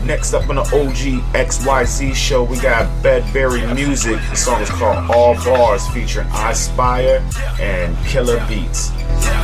Next up on the OG XYZ show, we got Bedberry Music. The song is called All Bars featuring I Spire and Killer Beats.